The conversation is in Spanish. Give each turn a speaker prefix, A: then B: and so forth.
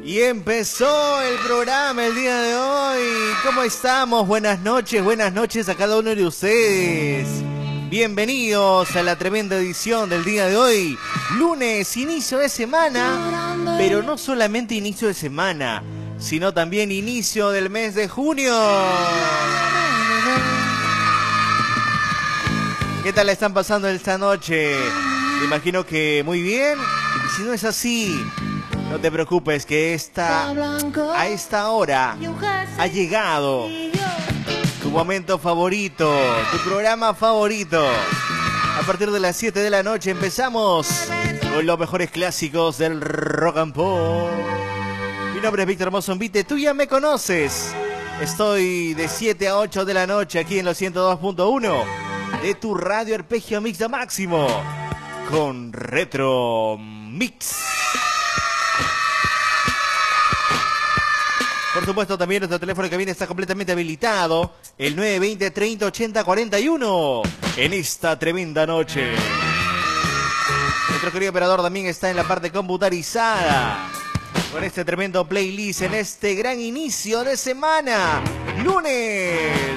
A: Y empezó el programa el día de hoy. ¿Cómo estamos? Buenas noches a cada uno de ustedes. Bienvenidos a la tremenda edición del día de hoy. Lunes, inicio de semana, pero no solamente inicio de semana, sino también inicio del mes de junio. ¿Qué tal la están pasando esta noche? Me imagino que muy bien. Y si no es así, no te preocupes, que a esta hora ha llegado tu momento favorito, tu programa favorito. A partir de las 7 de la noche empezamos con los mejores clásicos del rock and pop. Mi nombre es Víctor Mozombite, tú ya me conoces. Estoy de 7 a 8 de la noche aquí en los 102.1 de tu radio Arpegio Mix Máximo con Retro Mix. Por supuesto, también nuestro teléfono de cabina está completamente habilitado, el 920 30 80 41, en esta tremenda noche. Nuestro querido operador también está en la parte computarizada, con este tremendo playlist en este gran inicio de semana, lunes.